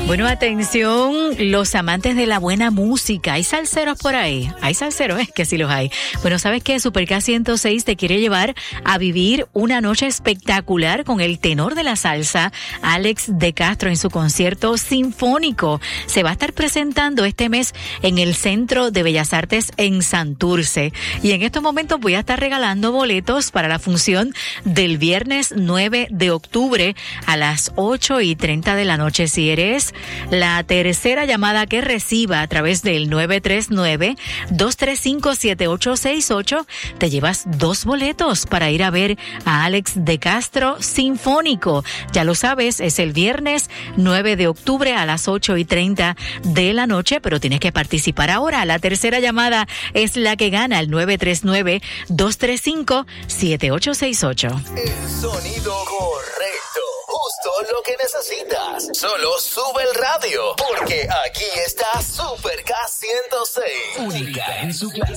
Bueno, atención, los amantes de la buena música. ¿Hay salseros por ahí? ¿Hay salseros? Es que sí los hay. Bueno, ¿sabes qué? Super K 106 te quiere llevar a vivir una noche espectacular con el tenor de la salsa, Alex de Castro, en su concierto sinfónico. Se va a estar presentando este mes en el Centro de Bellas Artes en Santurce. Y en estos momentos voy a estar regalando boletos para la función del viernes 9 de octubre a las 8:30 de la noche. Si eres la tercera llamada que reciba a través del 939-235-7868, te llevas 2 boletos para ir a ver a Alex de Castro Sinfónico. Ya lo sabes, es el viernes 9 de octubre a las 8:30 de la noche, pero tienes que participar ahora. La tercera llamada es la que gana, el 939-235-7868. El sonido correcto. Justo lo que necesitas. Solo sube el radio, porque aquí está Super K 106. Única en su clase.